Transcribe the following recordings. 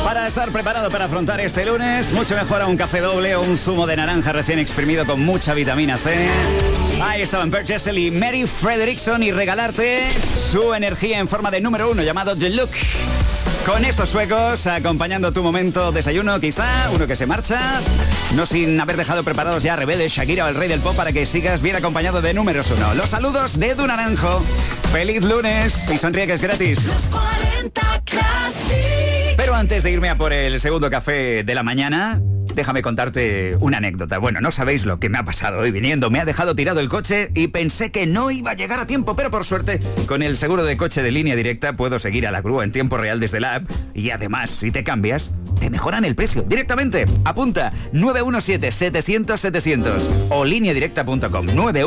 Para estar preparado para afrontar este lunes, mucho mejor a un café doble o un zumo de naranja recién exprimido con mucha vitamina C. Ahí estaban Bert Jessel y Mary Fredrickson y regalarte su energía en forma de número 1 llamado The Look. Con estos suecos acompañando tu momento desayuno, quizá uno que se marcha, no sin haber dejado preparados ya Rebelde, Shakira o el rey del pop para que sigas bien acompañado de números 1. Los saludos de Edu Naranjo. Feliz lunes y sonríe que es gratis. Los 40 Classic. Pero antes de irme a por el segundo café de la mañana, déjame contarte una anécdota. Bueno, no sabéis lo que me ha pasado hoy viniendo. Me ha dejado tirado el coche y pensé que no iba a llegar a tiempo, pero por suerte, con el seguro de coche de Línea Directa puedo seguir a la grúa en tiempo real desde la app. Y además, si te cambias, te mejoran el precio directamente. Apunta 917-700-700 o lineadirecta.com.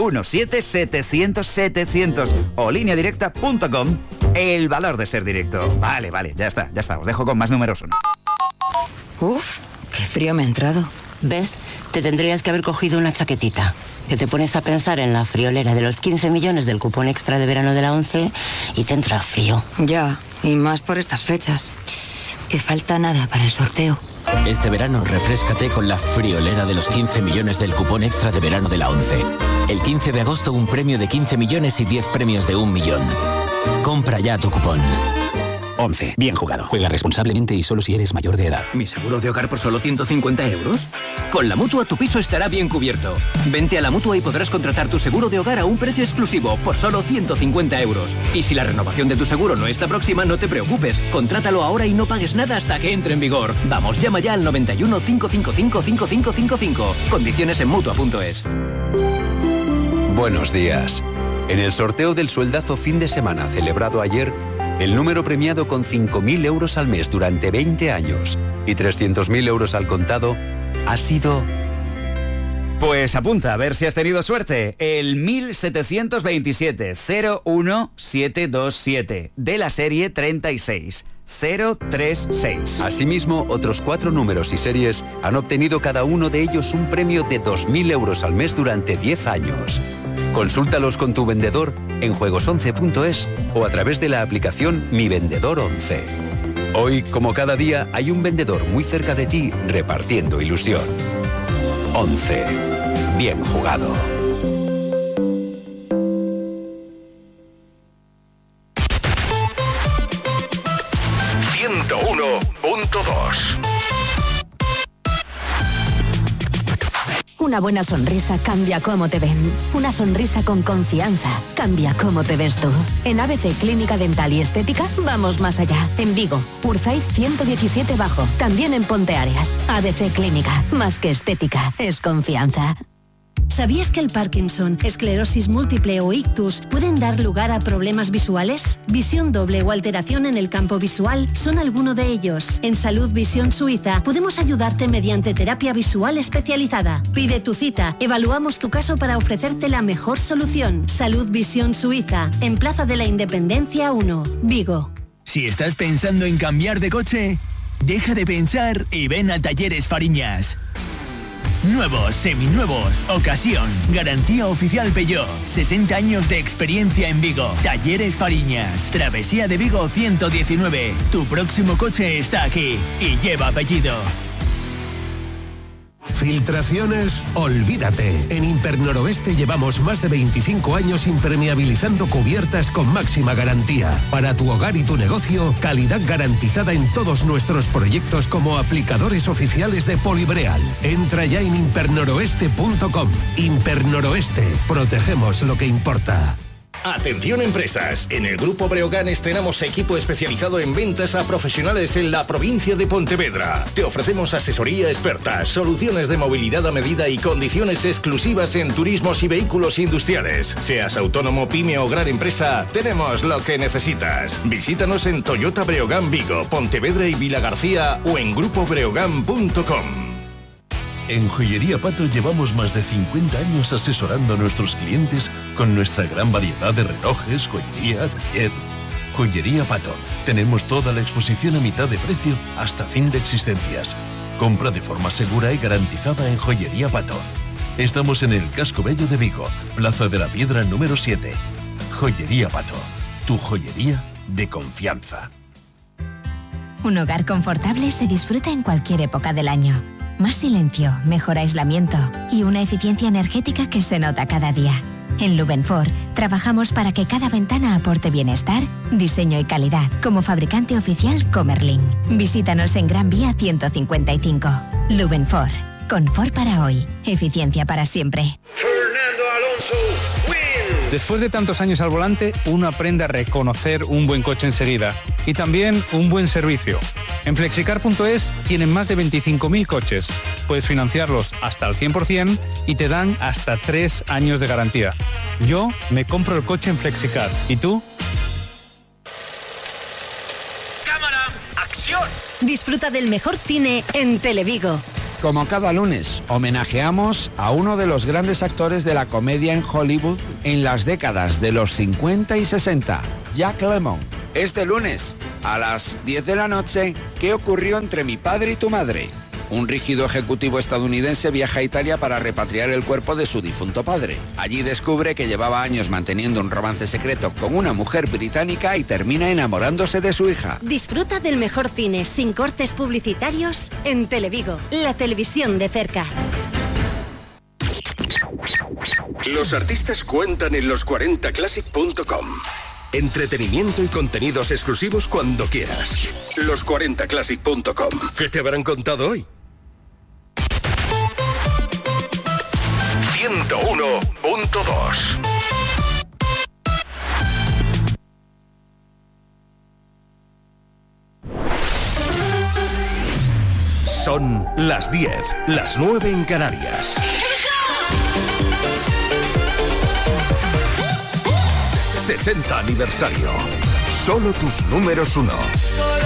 917-700-700 o lineadirecta.com. El valor de ser directo. Vale, ya está. Os dejo con más números 1. Uf, qué frío me ha entrado. ¿Ves? Te tendrías que haber cogido una chaquetita. Que te pones a pensar en la friolera de los 15 millones del cupón extra de verano de la 11 y te entra frío. Ya, y más por estas fechas. Que falta nada para el sorteo. Este verano refréscate con la friolera de los 15 millones del cupón extra de verano de la 11. El 15 de agosto un premio de 15 millones y 10 premios de 1 millón. Compra ya tu cupón. 11. Bien jugado. Juega responsablemente y solo si eres mayor de edad. ¿Mi seguro de hogar por solo 150 euros? Con la Mutua tu piso estará bien cubierto. Vente a la Mutua y podrás contratar tu seguro de hogar a un precio exclusivo por solo 150 euros. Y si la renovación de tu seguro no está próxima, no te preocupes. Contrátalo ahora y no pagues nada hasta que entre en vigor. Vamos, llama ya al 91 555 5555. Condiciones en Mutua.es. Buenos días. En el sorteo del sueldazo fin de semana celebrado ayer, el número premiado con 5.000 euros al mes durante 20 años y 300.000 euros al contado ha sido... Pues apunta, a ver si has tenido suerte. El 1727 01727 de la serie 36036. Asimismo, otros 4 números y series han obtenido cada uno de ellos un premio de 2.000 euros al mes durante 10 años. Consúltalos con tu vendedor en juegos11.es o a través de la aplicación Mi Vendedor 11. Hoy, como cada día, hay un vendedor muy cerca de ti repartiendo ilusión. 11. Bien jugado. Una buena sonrisa cambia cómo te ven. Una sonrisa con confianza cambia cómo te ves tú. En ABC Clínica Dental y Estética vamos más allá. En Vigo, Urzaiz 117 Bajo. También en Ponteareas. ABC Clínica, más que estética, es confianza. ¿Sabías que el Parkinson, esclerosis múltiple o ictus pueden dar lugar a problemas visuales? Visión doble o alteración en el campo visual son alguno de ellos. En Salud Visión Suiza podemos ayudarte mediante terapia visual especializada. Pide tu cita, evaluamos tu caso para ofrecerte la mejor solución. Salud Visión Suiza, en Plaza de la Independencia 1, Vigo. Si estás pensando en cambiar de coche, deja de pensar y ven a Talleres Fariñas. Nuevos, seminuevos, ocasión, garantía oficial Peugeot, 60 años de experiencia en Vigo. Talleres Fariñas, Travesía de Vigo 119. Tu próximo coche está aquí y lleva apellido. Filtraciones, olvídate. En Impernoroeste llevamos más de 25 años impermeabilizando cubiertas con máxima garantía. Para tu hogar y tu negocio, calidad garantizada en todos nuestros proyectos como aplicadores oficiales de Polibreal. Entra ya en impernoroeste.com. Impernoroeste, protegemos lo que importa. Atención empresas, en el Grupo Breogán estrenamos equipo especializado en ventas a profesionales en la provincia de Pontevedra. Te ofrecemos asesoría experta, soluciones de movilidad a medida y condiciones exclusivas en turismos y vehículos industriales. Seas autónomo, pyme o gran empresa, tenemos lo que necesitas. Visítanos en Toyota Breogán Vigo, Pontevedra y Vilagarcía o en grupobreogán.com. En Joyería Pato llevamos más de 50 años asesorando a nuestros clientes con nuestra gran variedad de relojes, joyería, taller. Joyería Pato. Tenemos toda la exposición a mitad de precio hasta fin de existencias. Compra de forma segura y garantizada en Joyería Pato. Estamos en el Casco Bello de Vigo, Plaza de la Piedra número 7. Joyería Pato. Tu joyería de confianza. Un hogar confortable se disfruta en cualquier época del año. Más silencio, mejor aislamiento y una eficiencia energética que se nota cada día. En Lubenfor trabajamos para que cada ventana aporte bienestar, diseño y calidad, como fabricante oficial Comerlin. Visítanos en Gran Vía 155. Lubenfor. Confort para hoy. Eficiencia para siempre. Fernando Alonso wins. Después de tantos años al volante, uno aprende a reconocer un buen coche enseguida y también un buen servicio. En Flexicar.es tienen más de 25.000 coches. Puedes financiarlos hasta al 100% y te dan hasta 3 años de garantía. Yo me compro el coche en Flexicar. ¿Y tú? ¡Cámara! ¡Acción! Disfruta del mejor cine en Televigo. Como cada lunes, homenajeamos a uno de los grandes actores de la comedia en Hollywood en las décadas de los 50 y 60, Jack Lemmon. Este lunes, a las 10 de la noche, ¿qué ocurrió entre mi padre y tu madre? Un rígido ejecutivo estadounidense viaja a Italia para repatriar el cuerpo de su difunto padre. Allí descubre que llevaba años manteniendo un romance secreto con una mujer británica y termina enamorándose de su hija. Disfruta del mejor cine sin cortes publicitarios en Televigo, la televisión de cerca. Los artistas cuentan en los40classic.com. Entretenimiento y contenidos exclusivos cuando quieras. Los40classic.com. ¿Qué te habrán contado hoy? 101.2. Son las 10, las 9 en Canarias. ¡60 aniversario! Solo tus números 1.